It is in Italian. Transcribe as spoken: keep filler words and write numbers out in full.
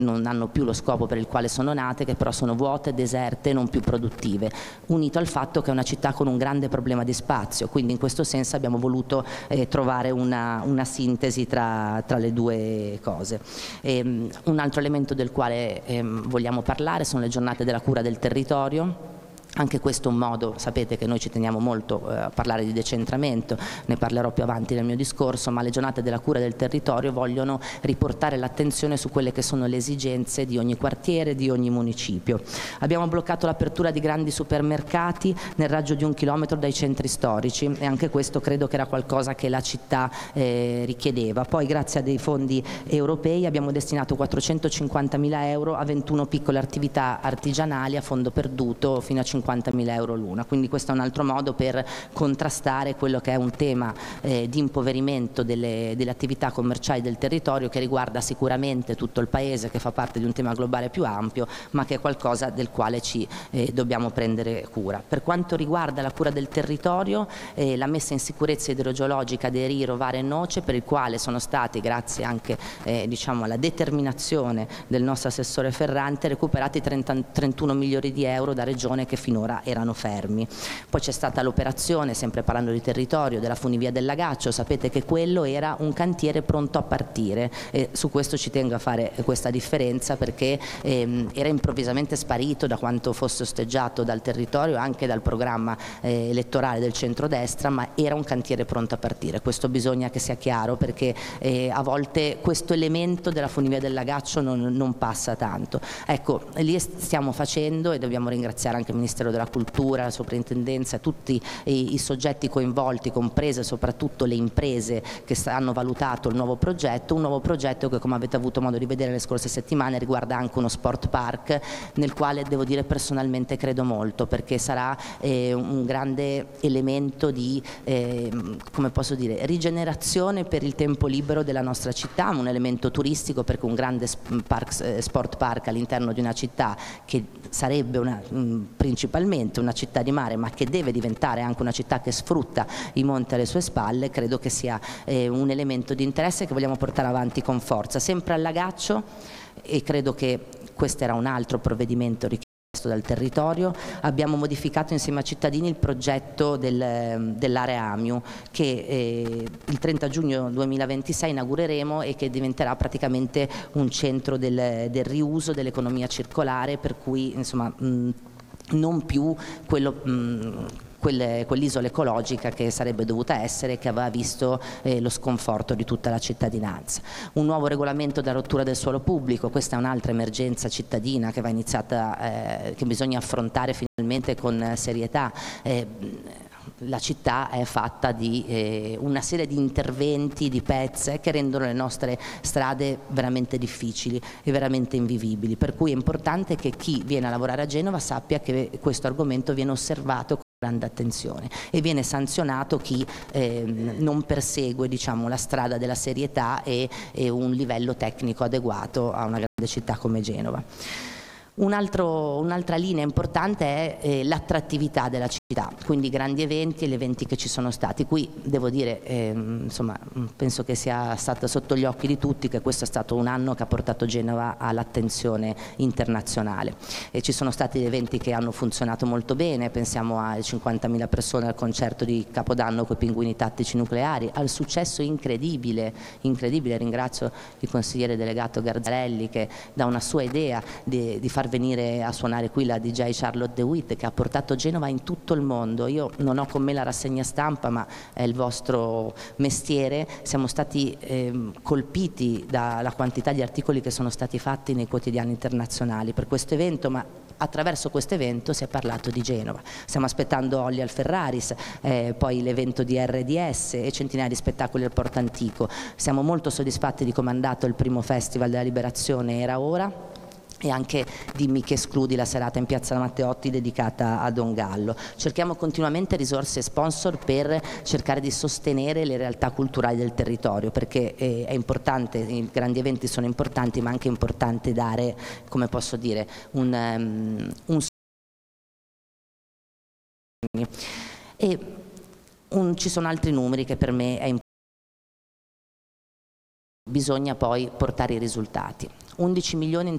non hanno più lo scopo per il quale sono nate, che però sono vuote, deserte, non più produttive, unito al fatto che è una città con un grande problema di spazio, quindi in questo senso abbiamo voluto eh, trovare una, una sintesi tra, tra le due cose. E, um, un altro elemento del quale eh, vogliamo parlare sono le giornate della cura del territorio. Anche questo è un modo, sapete che noi ci teniamo molto eh, a parlare di decentramento, ne parlerò più avanti nel mio discorso, ma le giornate della cura del territorio vogliono riportare l'attenzione su quelle che sono le esigenze di ogni quartiere, di ogni municipio. Abbiamo bloccato l'apertura di grandi supermercati nel raggio di un chilometro dai centri storici e anche questo credo che era qualcosa che la città eh, richiedeva. Poi grazie a dei fondi europei abbiamo destinato quattrocentocinquantamila euro a ventuno piccole attività artigianali a fondo perduto fino a cinquantamila euro l'una, quindi questo è un altro modo per contrastare quello che è un tema eh, di impoverimento delle, delle attività commerciali del territorio, che riguarda sicuramente tutto il paese, che fa parte di un tema globale più ampio, ma che è qualcosa del quale ci eh, dobbiamo prendere cura. Per quanto riguarda la cura del territorio, eh, la messa in sicurezza idrogeologica dei Ri Rovare e Noce, per il quale sono stati, grazie anche eh, diciamo alla determinazione del nostro assessore Ferrante, recuperati trenta, trentuno milioni di euro da Regione che finora erano fermi. Poi c'è stata l'operazione, sempre parlando di territorio, della funivia del Lagaccio. Sapete che quello era un cantiere pronto a partire e su questo ci tengo a fare questa differenza, perché ehm, era improvvisamente sparito da quanto fosse osteggiato dal territorio, anche dal programma eh, elettorale del centrodestra, ma era un cantiere pronto a partire. Questo bisogna che sia chiaro, perché eh, a volte questo elemento della funivia del Lagaccio non, non passa tanto. Ecco, lì stiamo facendo, e dobbiamo ringraziare anche il Ministero della Cultura, la Soprintendenza, tutti i, i soggetti coinvolti, comprese soprattutto le imprese che hanno valutato il nuovo progetto, un nuovo progetto che, come avete avuto modo di vedere le scorse settimane, riguarda anche uno sport park nel quale devo dire personalmente credo molto, perché sarà eh, un grande elemento di eh, come posso dire, rigenerazione per il tempo libero della nostra città, un elemento turistico, perché un grande park, sport park all'interno di una città che sarebbe una mh, principalmente una città di mare, ma che deve diventare anche una città che sfrutta i monti alle sue spalle, credo che sia eh, un elemento di interesse che vogliamo portare avanti con forza, sempre al Lagaccio, e credo che questo era un altro provvedimento richiesto dal territorio. Abbiamo modificato insieme a cittadini il progetto del, dell'area Amiu, che eh, il trenta giugno duemilaventisei inaugureremo e che diventerà praticamente un centro del, del riuso, dell'economia circolare, per cui insomma mh, non più quello mh, quell'isola ecologica che sarebbe dovuta essere, che aveva visto eh, lo sconforto di tutta la cittadinanza. Un nuovo regolamento da rottura del suolo pubblico, questa è un'altra emergenza cittadina che va iniziata, eh, che bisogna affrontare finalmente con serietà. Eh, La città è fatta di eh, una serie di interventi, di pezze che rendono le nostre strade veramente difficili e veramente invivibili, per cui è importante che chi viene a lavorare a Genova sappia che questo argomento viene osservato con grande attenzione e viene sanzionato chi eh, non persegue, diciamo, la strada della serietà e, e un livello tecnico adeguato a una grande città come Genova. Un altro, un'altra linea importante è eh, l'attrattività della città, quindi i grandi eventi e gli eventi che ci sono stati. Qui devo dire, eh, insomma, penso che sia stato sotto gli occhi di tutti che questo è stato un anno che ha portato Genova all'attenzione internazionale e ci sono stati eventi che hanno funzionato molto bene, pensiamo a cinquantamila persone al concerto di Capodanno con i Pinguini Tattici Nucleari, al successo incredibile, incredibile, ringrazio il consigliere delegato Garzarelli che da una sua idea di, di far venire a suonare qui la D J Charlotte DeWitt, che ha portato Genova in tutto il mondo. Io non ho con me la rassegna stampa, ma è il vostro mestiere. Siamo stati eh, colpiti dalla quantità di articoli che sono stati fatti nei quotidiani internazionali per questo evento, ma attraverso questo evento si è parlato di Genova. Stiamo aspettando Olli al Ferraris, eh, poi l'evento di R D S e centinaia di spettacoli al Porto Antico. Siamo molto soddisfatti di come è andato il primo Festival della Liberazione Era Ora, e anche Dimmi che escludi, la serata in Piazza Matteotti dedicata a Don Gallo. Cerchiamo continuamente risorse e sponsor per cercare di sostenere le realtà culturali del territorio, perché eh, è importante, i grandi eventi sono importanti, ma anche è importante dare, come posso dire, un, um, un e un, ci sono altri numeri che per me è importante. Bisogna poi portare i risultati. undici milioni in